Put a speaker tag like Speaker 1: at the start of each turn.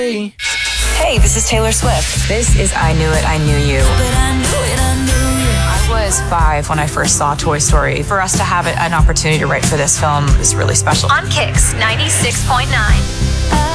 Speaker 1: Hey, this is Taylor Swift.
Speaker 2: This is I Knew It, I Knew You.
Speaker 1: But I knew it, I knew you.
Speaker 2: I was 5 when I first saw Toy Story. For us to have an opportunity to write for this film is really special.
Speaker 3: On Kicks 96.9.